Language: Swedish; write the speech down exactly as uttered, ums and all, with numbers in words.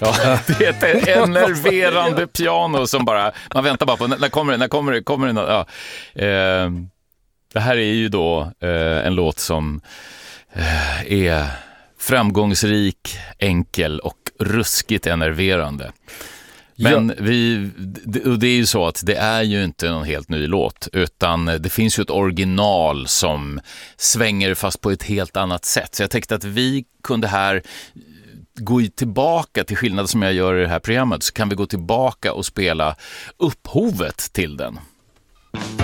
Ja, det är ett enerverande piano som bara, man väntar bara på, när kommer det, när kommer det, kommer det, ja. Eh, det här är ju då eh, en låt som eh, är framgångsrik, enkel och ruskigt enerverande. Men ja. vi, det, det är ju så att det är ju inte någon helt ny låt, utan det finns ju ett original som svänger fast på ett helt annat sätt. Så jag tänkte att vi kunde här gå tillbaka, till skillnad som jag gör i det här programmet, så kan vi gå tillbaka och spela upphovet till den.